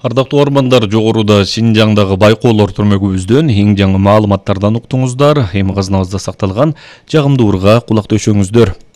Ардактуу ормандар, жогоруда Шинжаңдагы байкоолор түрмөгүбүздөн эң жаңы маалыматтардан уктуңуздар. Эми казынабызда сакталган жагымдуу ырга кулак төшөңүздөр.